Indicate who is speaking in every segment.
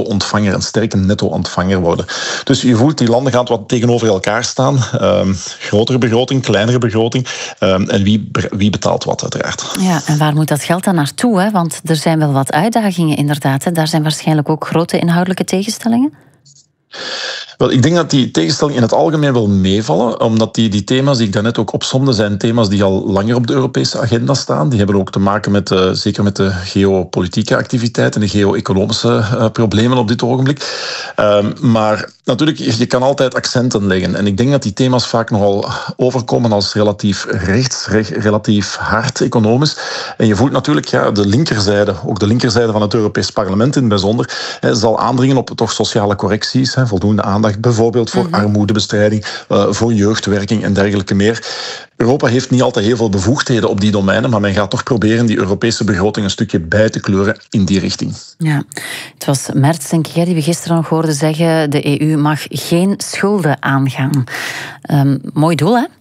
Speaker 1: netto-ontvanger, een sterke netto-ontvanger worden. Dus je voelt, die landen gaan wat tegenover elkaar staan. Grotere begroting, kleinere begroting. En wie betaalt wat, uiteraard.
Speaker 2: Ja, en waar moet dat geld dan naartoe? Hè? Want er zijn wel wat uitdagingen, inderdaad. Hè? Daar zijn waarschijnlijk ook grote inhoudelijke tegenstellingen.
Speaker 1: Wel, ik denk dat die tegenstellingen in het algemeen wel meevallen, omdat die thema's die ik daarnet ook opsomde, zijn thema's die al langer op de Europese agenda staan. Die hebben ook te maken zeker met de geopolitieke activiteiten en de geo-economische problemen op dit ogenblik. Maar natuurlijk, je kan altijd accenten leggen. En ik denk dat die thema's vaak nogal overkomen als relatief rechts, relatief hard economisch. En je voelt natuurlijk de linkerzijde, ook de linkerzijde van het Europees Parlement in het bijzonder, zal aandringen op toch sociale correcties, voldoende aandacht bijvoorbeeld voor armoedebestrijding, voor jeugdwerking en dergelijke meer. Europa heeft niet altijd heel veel bevoegdheden op die domeinen, maar men gaat toch proberen die Europese begroting een stukje bij te kleuren in die richting.
Speaker 2: Ja, het was Merz, denk ik, die we gisteren nog hoorden zeggen, de EU mag geen schulden aangaan. Mooi doel, hè?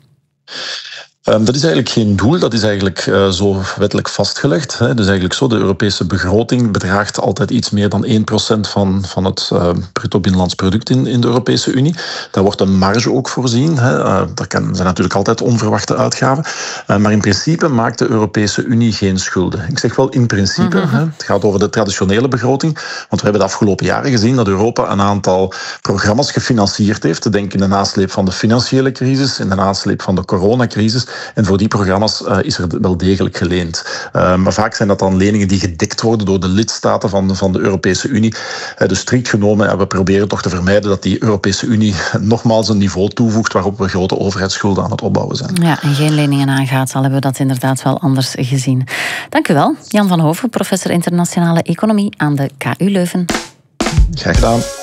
Speaker 1: Dat is eigenlijk geen doel, dat is eigenlijk zo wettelijk vastgelegd. Dus eigenlijk zo, de Europese begroting bedraagt altijd iets meer dan 1% van het bruto binnenlands product in de Europese Unie. Daar wordt een marge ook voorzien. Daar zijn natuurlijk altijd onverwachte uitgaven. Maar in principe maakt de Europese Unie geen schulden. Ik zeg wel in principe. Het gaat over de traditionele begroting. Want we hebben de afgelopen jaren gezien dat Europa een aantal programma's gefinancierd heeft. Denk in de nasleep van de financiële crisis, in de nasleep van de coronacrisis. En voor die programma's is er wel degelijk geleend. Maar vaak zijn dat dan leningen die gedekt worden door de lidstaten van de Europese Unie. Dus strikt genomen, we proberen toch te vermijden dat die Europese Unie nogmaals een niveau toevoegt waarop we grote overheidsschulden aan het opbouwen zijn. Ja,
Speaker 2: en geen leningen aangaat, al hebben we dat inderdaad wel anders gezien. Dank u wel, Jan van Hoven, professor internationale economie aan de KU Leuven.
Speaker 1: Graag gedaan.